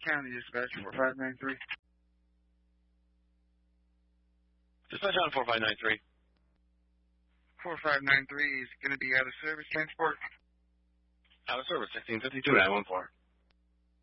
County Dispatch 4593. Dispatch on 4593. 4593 is going to be out of service transport. Out of service, 1652 914.